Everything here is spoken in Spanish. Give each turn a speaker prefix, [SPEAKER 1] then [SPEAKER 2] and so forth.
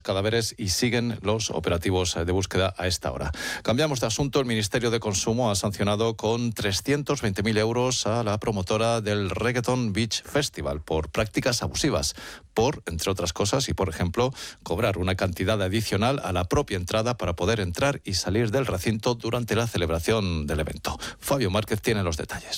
[SPEAKER 1] cadáveres y siguen los operativos de búsqueda a esta hora. Cambiamos de asunto. El Ministerio de Consumo ha sancionado con 320.000 euros a la promotora del Reggaeton Beach Festival por prácticas abusivas, por, entre otras cosas, y por ejemplo, cobrar una cantidad adicional a la propia entrada para poder entrar y salir del recinto durante la celebración del evento. Fabio Márquez tiene los detalles.